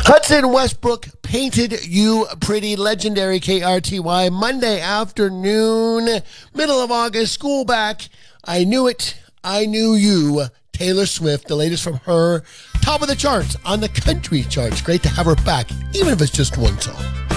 Hudson Westbrook, Painted You Pretty, legendary KRTY, Monday afternoon, middle of August, school back. I knew it. I knew you. Taylor Swift, the latest from her, top of the charts on the country charts. Great to have her back, even if it's just one song.